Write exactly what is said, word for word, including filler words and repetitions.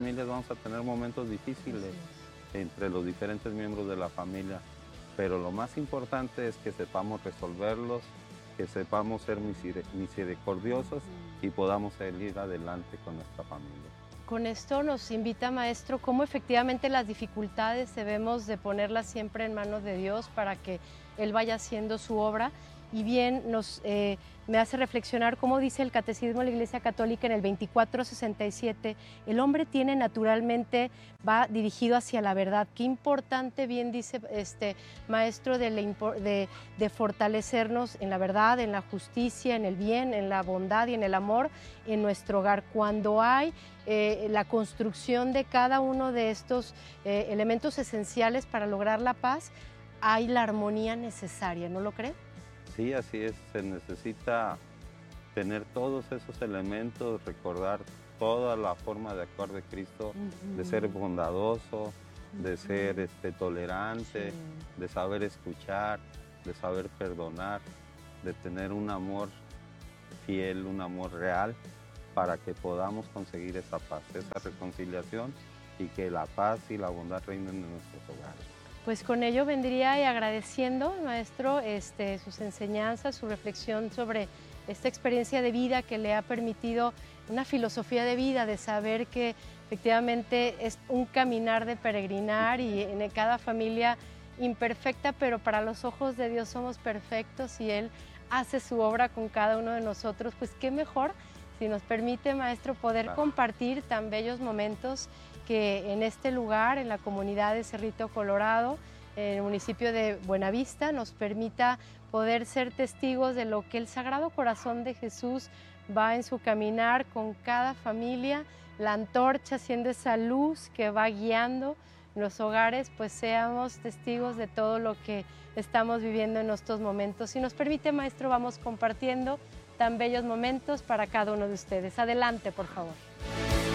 familias vamos a tener momentos difíciles entre los diferentes miembros de la familia, pero lo más importante es que sepamos resolverlos, que sepamos ser misericordiosos y podamos salir adelante con nuestra familia. Con esto nos invita, maestro, cómo efectivamente las dificultades debemos de ponerlas siempre en manos de Dios para que Él vaya haciendo su obra. Y bien, nos, eh, me hace reflexionar cómo dice el Catecismo de la Iglesia Católica en el veinticuatro sesenta y siete, el hombre tiene naturalmente, va dirigido hacia la verdad. Qué importante, bien dice este maestro, de, la, de, de fortalecernos en la verdad, en la justicia, en el bien, en la bondad y en el amor en nuestro hogar. Cuando hay eh, la construcción de cada uno de estos eh, elementos esenciales para lograr la paz, hay la armonía necesaria, ¿no lo cree? Sí, así es, se necesita tener todos esos elementos, recordar toda la forma de actuar de Cristo, uh-huh. de ser bondadoso, uh-huh. de ser este, tolerante, sí. de saber escuchar, de saber perdonar, de tener un amor fiel, un amor real, para que podamos conseguir esa paz, esa reconciliación y que la paz y la bondad reinen en nuestros hogares. Pues con ello vendría y agradeciendo, maestro, este, sus enseñanzas, su reflexión sobre esta experiencia de vida que le ha permitido una filosofía de vida, de saber que efectivamente es un caminar de peregrinar y en cada familia imperfecta, pero para los ojos de Dios somos perfectos y Él hace su obra con cada uno de nosotros. Pues qué mejor si nos permite, maestro, poder claro. compartir tan bellos momentos que en este lugar, en la comunidad de Cerrito Colorado, en el municipio de Buenavista, nos permita poder ser testigos de lo que el Sagrado Corazón de Jesús va en su caminar con cada familia, la antorcha siendo esa luz que va guiando los hogares, pues seamos testigos de todo lo que estamos viviendo en estos momentos. Si nos permite, maestro, vamos compartiendo tan bellos momentos para cada uno de ustedes. Adelante, por favor.